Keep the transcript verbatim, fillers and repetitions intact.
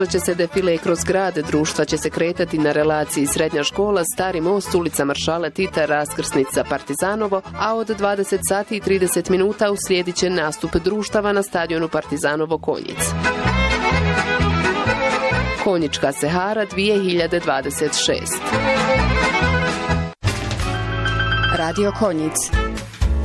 će se defile kroz grad, društva će se kretati na relaciji Srednja škola, Stari most, ulica Maršala Tita, raskrsnica Partizanovo, a od dvadeset sati i trideset minuta uslijedit će nastup društava na stadionu Partizanovo Konjic. Konjička Sehara dvije hiljade dvadeset šest. Radio Konjic.